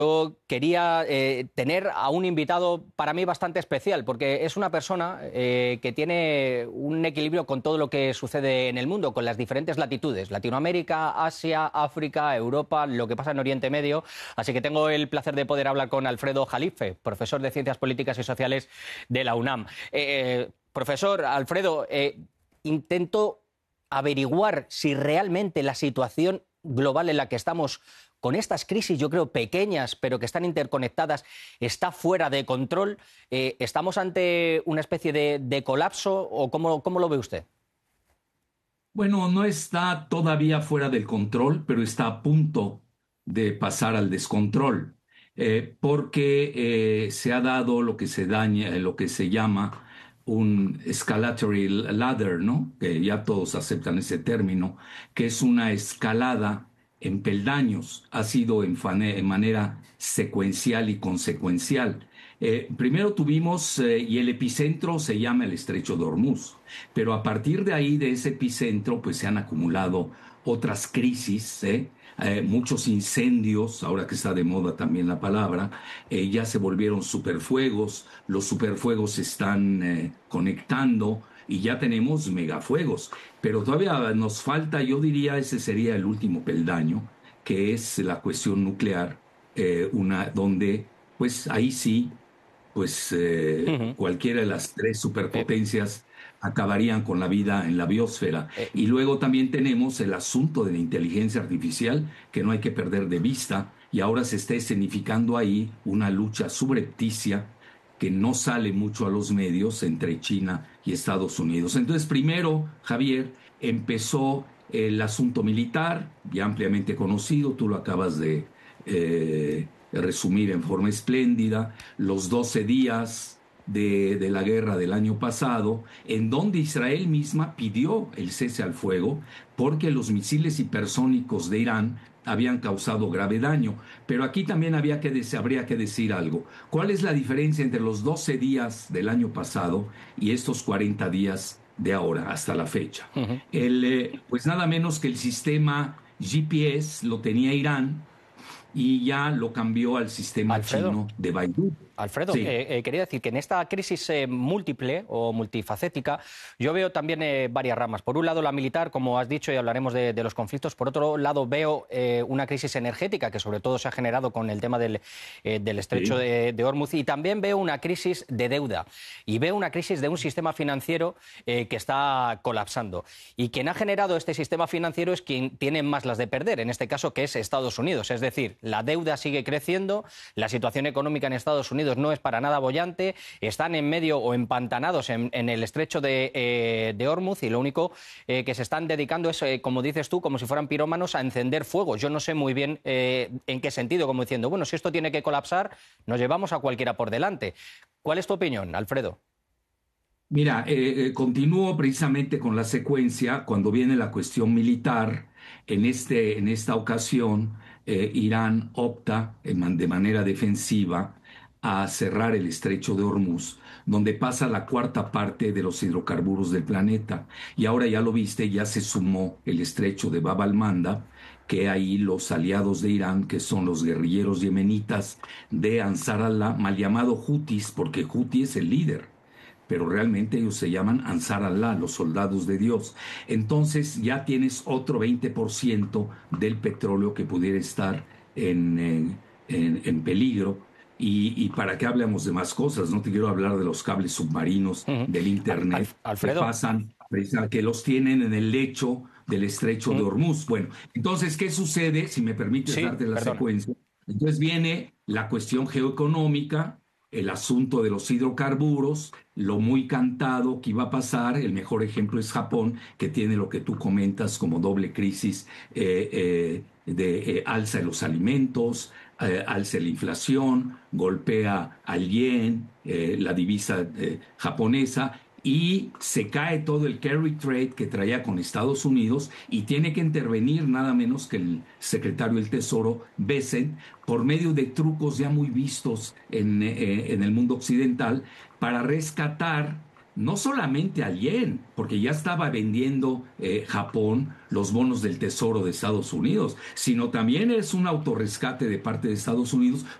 Yo quería tener a un invitado para mí bastante especial, porque es una persona que tiene un equilibrio con todo lo que sucede en el mundo, con las diferentes latitudes, Latinoamérica, Asia, África, Europa, lo que pasa en Oriente Medio. Así que tengo el placer de poder hablar con Alfredo Jalife, profesor de Ciencias Políticas y Sociales de la UNAM. Profesor Alfredo, intento averiguar si realmente la situación global en la que estamos con estas crisis, yo creo, pequeñas, pero que están interconectadas, está fuera de control. ¿Estamos ante una especie de colapso o cómo lo ve usted? Bueno, no está todavía fuera del control, pero está a punto de pasar al descontrol, porque se ha dado lo que lo que se llama un escalatory ladder, ¿no? Que ya todos aceptan ese término, que es una escalada en peldaños, ha sido en manera secuencial y consecuencial. Primero tuvimos, y el epicentro se llama el Estrecho de Hormuz. Pero a partir de ahí, de ese epicentro, pues se han acumulado otras crisis, muchos incendios, ahora que está de moda también la palabra, ya se volvieron superfuegos, los superfuegos se están conectando y ya tenemos megafuegos, pero todavía nos falta, yo diría, ese sería el último peldaño, que es la cuestión nuclear, donde, pues ahí sí, pues Ujú. cualquiera de las tres Eh, superpotencias acabarían con la vida en la biosfera. eh, Y luego también tenemos el asunto de la inteligencia artificial, que no hay que perder de vista, y ahora se está escenificando ahí una lucha subrepticia que no sale mucho a los medios entre China y Estados Unidos. Entonces, primero, Javier, empezó el asunto militar, ya ampliamente conocido, tú lo acabas de resumir en forma espléndida, los 12 días de la guerra del año pasado, en donde Israel misma pidió el cese al fuego porque los misiles hipersónicos de Irán habían causado grave daño. Pero aquí también habría que decir algo. ¿Cuál es la diferencia entre los 12 días del año pasado y estos 40 días de ahora hasta la fecha? ujú. Pues nada menos que el sistema GPS lo tenía Irán y ya lo cambió al sistema Alfredo. chino de Baidu. Alfredo, Sí, quería decir que en esta crisis múltiple o multifacética yo veo también varias ramas. Por un lado la militar, como has dicho, y hablaremos de los conflictos. Por otro lado veo una crisis energética que sobre todo se ha generado con el tema del estrecho sí. de Hormuz, y también veo una crisis de deuda y veo una crisis de un sistema financiero que está colapsando. Y quien ha generado este sistema financiero es quien tiene más las de perder, en este caso que es Estados Unidos. Es decir, la deuda sigue creciendo, la situación económica en Estados Unidos no es para nada boyante, están en medio o empantanados en el estrecho de Hormuz, y lo único que se están dedicando es, como dices tú, como si fueran pirómanos, a encender fuego. Yo no sé muy bien en qué sentido, como diciendo, bueno, si esto tiene que colapsar, nos llevamos a cualquiera por delante. ¿Cuál es tu opinión, Alfredo? Mira, continúo precisamente con la secuencia cuando viene la cuestión militar. En esta ocasión, Irán opta de manera defensiva a cerrar el estrecho de Hormuz, donde pasa la cuarta parte de los hidrocarburos del planeta. Y ahora ya lo viste, ya se sumó el estrecho de Bab al-Manda, que ahí los aliados de Irán, que son los guerrilleros yemenitas de Ansar Allah, mal llamado Houthis, porque Houthi es el líder, pero realmente ellos se llaman Ansar Allah, los soldados de Dios. Entonces ya tienes otro 20% del petróleo que pudiera estar en peligro. Y para qué hablamos de más cosas, no te quiero hablar de los cables submarinos, Ujú. del Internet, que Alfredo. pasan, que los tienen en el lecho del estrecho de Mm. Hormuz. Bueno, entonces, ¿qué sucede? Si me permites Sí, darte la perdona. secuencia. Entonces viene la cuestión geoeconómica, el asunto de los hidrocarburos, lo muy cantado que iba a pasar. El mejor ejemplo es Japón, que tiene lo que tú comentas como doble crisis de alza de los alimentos, alza de la inflación, golpea al yen, la divisa japonesa, y se cae todo el carry trade que traía con Estados Unidos y tiene que intervenir nada menos que el secretario del Tesoro, Bessent, por medio de trucos ya muy vistos en el mundo occidental para rescatar no solamente al yen, porque ya estaba vendiendo Japón los bonos del Tesoro de Estados Unidos, sino también es un autorrescate de parte de Estados Unidos